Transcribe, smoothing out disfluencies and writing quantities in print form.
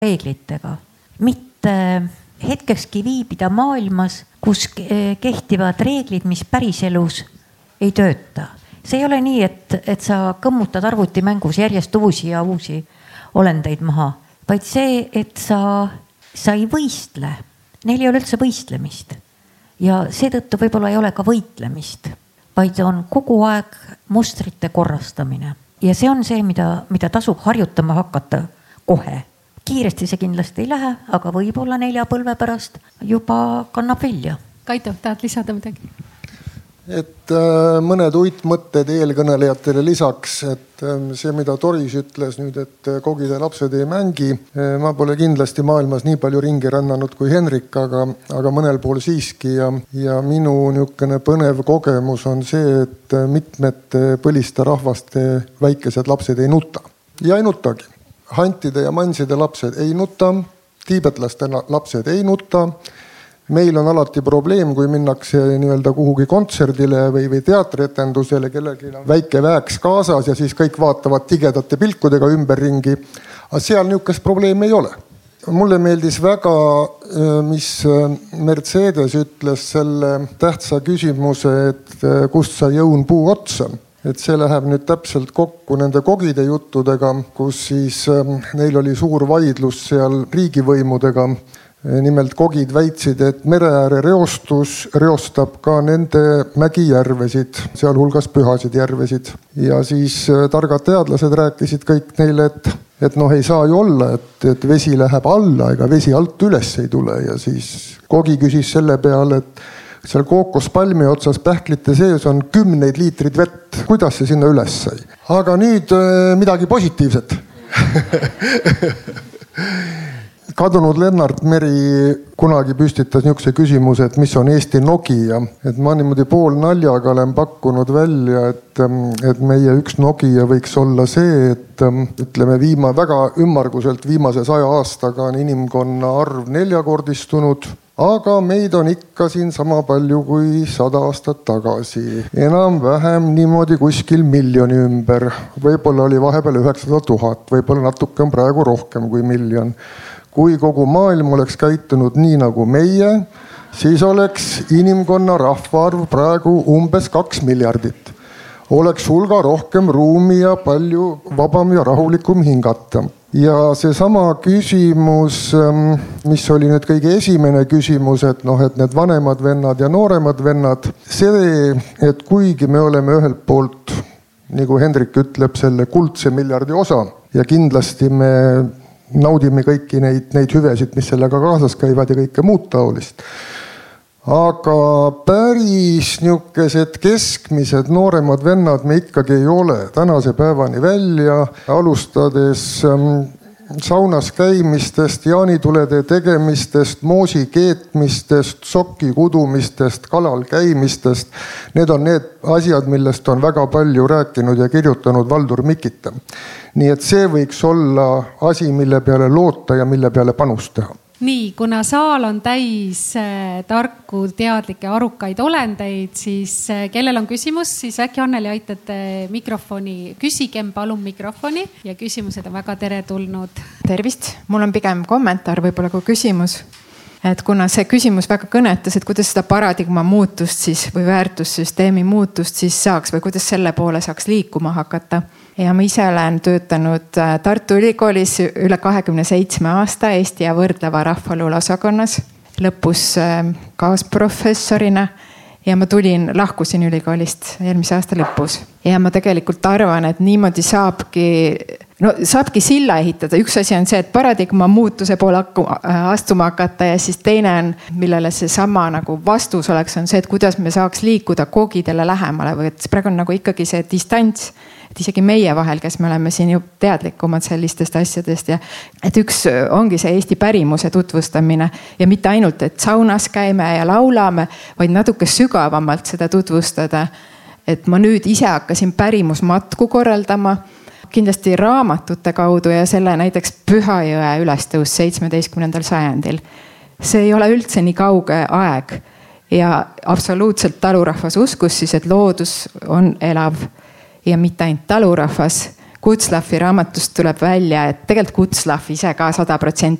reeglitega, mitte hetkekski viibida maailmas, kus kehtivad reeglid, mis päriselus ei tööta. See ei ole nii, et sa kõmmutad arvutimängus järjest uusi ja uusi olendeid maha, vaid see, et sa ei võistle. Neil ei ole üldse võistlemist ja seetõttu võib-olla ei ole ka võitlemist, vaid on kogu aeg mustrite korrastamine. Ja see on see, mida tasub harjutama hakata kohe. Kiiresti see kindlasti ei lähe, aga võib-olla 4 põlve pärast juba kannab vilja. Kaito, tahad lisada midagi? Et mõned uitmõtted eelkõnelejatele lisaks, et see, mida Toris ütles nüüd, et kogide lapsed ei mängi. Ma pole kindlasti maailmas nii palju ringi rännanud kui Henrik, aga mõnel pool siiski. Ja minu niisugune põnev kogemus on see, et mitmete põliste rahvaste väikesed lapsed ei nuta. Ja ei nutagi. Hantide ja manside lapsed ei nuta, tiibetlaste lapsed ei nuta. Meil on alati probleem, kui minnakse nii-öelda kuhugi kontserdile või teatrietendusele, kellelgi on väike väeks kaasas ja siis kõik vaatavad tigedate pilkudega ümberringi. Aga seal niisugust probleemi ei ole. Mulle meeldis väga, mis Mercedes ütles selle tähtsa küsimuse, et kust sa jõun puu otsa. Et see läheb nüüd täpselt kokku nende kogide juttudega, kus siis neil oli suur vaidlus seal riigivõimudega. Nimelt kogid väitsid, et mereääre reostus reostab ka nende mägijärvesid, sealhulgas pühasid järvesid. Ja siis targad teadlased rääkisid kõik neile, et ei saa ju olla, et vesi läheb alla, ega vesi alt üles ei tule. Ja siis kogi küsis selle peale, et seal kookospalmi otsas pähklite sees on 10 liitrid vett. Kuidas see sinna üles sai? Aga nüüd midagi positiivset. Kadunud Lennart Meri kunagi püstitas niisuguse küsimuse, et mis on Eesti Nokia. Et ma niimoodi pool naljaga olen pakkunud välja, et meie üks Nokia võiks olla see, et ütleme väga ümmarguselt viimase 100 aastaga on inimkonna arv 4-kordistunud, aga meid on ikka siin sama palju kui 100 aastat tagasi. Enam-vähem niimoodi kuskil miljoni ümber. Võib-olla oli vahepeal 900 000, võib-olla natuke on praegu rohkem kui miljon. Kui kogu maailm oleks käitunud nii nagu meie, siis oleks inimkonna rahvaarv praegu umbes 2 miljardit. Oleks hulga rohkem ruumi ja palju vabam ja rahulikum hingata. Ja see sama küsimus, mis oli nüüd kõige esimene küsimus, et need vanemad vennad ja nooremad vennad, see, et kuigi me oleme ühelt poolt, nagu Hendrik ütleb, selle kuldse miljardi osa ja kindlasti me naudime kõiki neid hüvesid, mis sellega kaasas käivad ja kõike muud taolist. Aga päris niisugused keskmised nooremad vennad me ikkagi ei ole tänase päevani välja, alustades saunas käimistest, jaanitulede tegemistest, moosi keetmistest, sokki kudumistest, kalal käimistest. Need on need asjad, millest on väga palju rääkinud ja kirjutanud Valdur Mikita. Nii et see võiks olla asi, mille peale loota ja mille peale panust teha. Nii, kuna saal on täis tarku, teadlikke, arukaid olendeid, siis kellel on küsimus, siis äkki Anneli aitate mikrofoni, küsigem palun mikrofoni ja küsimused on väga teretulnud. Tervist, mul on pigem kommentaar võib-olla kui küsimus. Et kuna see küsimus väga kõnetas, et kuidas seda paradigma muutust siis või väärtussüsteemi muutust siis saaks või kuidas selle poole saaks liikuma hakata. Ja ma ise olen töötanud Tartu Ülikoolis üle 27 aasta Eesti ja võrdleva rahvaluule osakonnas, lõpus kaasprofessorina ja ma lahkusin ülikoolist eelmise aasta lõpus. Ja ma tegelikult arvan, et niimoodi saabki silla ehitada. Üks asi on see, et paradigma muutuse poole astuma hakata ja siis teine on, millele see sama nagu vastus oleks, on see, et kuidas me saaks liikuda kogidele lähemale või et praegu on nagu ikkagi see distants, et isegi meie vahel, kes me oleme siin ju teadlikumad sellistest asjadest ja et üks ongi see Eesti pärimuse tutvustamine ja mitte ainult, et saunas käime ja laulame, vaid natuke sügavamalt seda tutvustada. Et ma nüüd ise hakkasin pärimusmatku korraldama, kindlasti raamatute kaudu ja selle näiteks Pühajõe ülestõus 17. sajandil. See ei ole üldse nii kauge aeg ja absoluutselt talurahvas uskus siis, et loodus on elav ja mitte ainult talurahvas, Kutzlahvi raamatust tuleb välja, et tegelikult Kutzlaff ise ka 100%